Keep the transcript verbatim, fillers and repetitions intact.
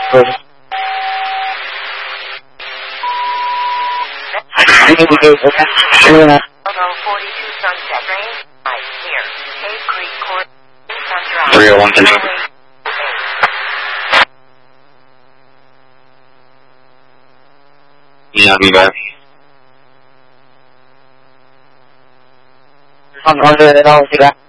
Good. forty-two Sunset Train, right here, Cave Creek Court, Drive. three oh one Central. Yeah, me back. On order at all, see that?